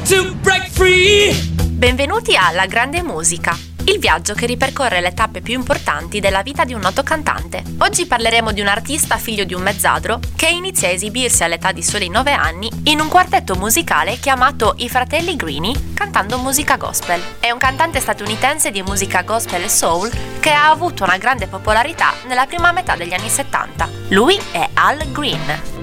to break free. Benvenuti a La Grande Musica, il viaggio che ripercorre le tappe più importanti della vita di un noto cantante. Oggi parleremo di un artista figlio di un mezzadro che inizia a esibirsi all'età di soli 9 anni in un quartetto musicale chiamato I Fratelli Greene, cantando musica gospel. È un cantante statunitense di musica gospel e soul che ha avuto una grande popolarità nella prima metà degli anni 70. Lui è Al Green.